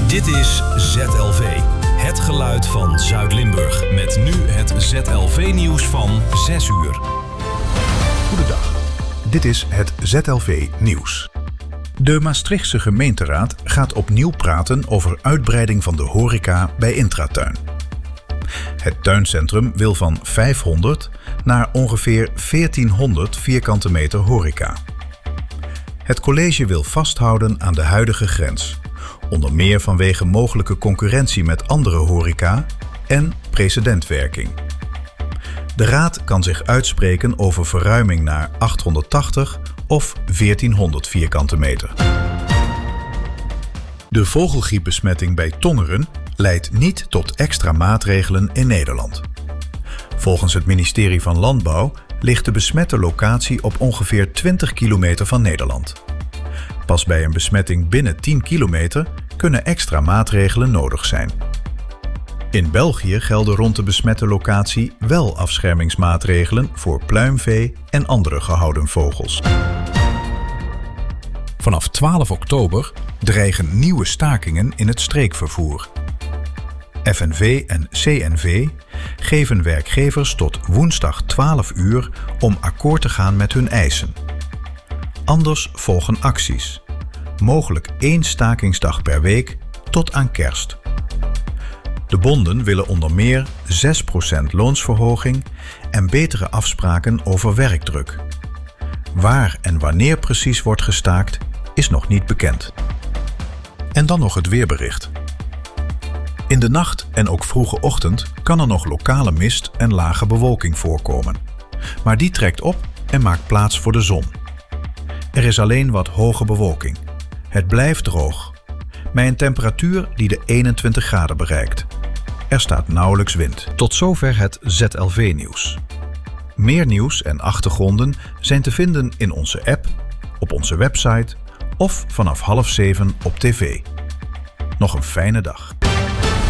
Dit is ZLV, het geluid van Zuid-Limburg. Met nu het ZLV-nieuws van 6 uur. Goedendag, dit is het ZLV-nieuws. De Maastrichtse gemeenteraad gaat opnieuw praten over uitbreiding van de horeca bij Intratuin. Het tuincentrum wil van 500 naar ongeveer 1400 vierkante meter horeca. Het college wil vasthouden aan de huidige grens, onder meer vanwege mogelijke concurrentie met andere horeca en precedentwerking. De raad kan zich uitspreken over verruiming naar 880 of 1400 vierkante meter. De vogelgriepbesmetting bij Tongeren leidt niet tot extra maatregelen in Nederland. Volgens het ministerie van Landbouw ligt de besmette locatie op ongeveer 20 kilometer van Nederland. Pas bij een besmetting binnen 10 kilometer kunnen extra maatregelen nodig zijn. In België gelden rond de besmette locatie wel afschermingsmaatregelen voor pluimvee en andere gehouden vogels. Vanaf 12 oktober dreigen nieuwe stakingen in het streekvervoer. FNV en CNV geven werkgevers tot woensdag 12 uur om akkoord te gaan met hun eisen. Anders volgen acties. Mogelijk 1 stakingsdag per week tot aan kerst. De bonden willen onder meer 6% loonsverhoging en betere afspraken over werkdruk. Waar en wanneer precies wordt gestaakt is nog niet bekend. En dan nog het weerbericht. In de nacht en ook vroege ochtend kan er nog lokale mist en lage bewolking voorkomen. Maar die trekt op en maakt plaats voor de zon. Er is alleen wat hoge bewolking. Het blijft droog. Bij een temperatuur die de 21 graden bereikt. Er staat nauwelijks wind. Tot zover het ZLV-nieuws. Meer nieuws en achtergronden zijn te vinden in onze app, op onze website of vanaf 6:30 op tv. Nog een fijne dag.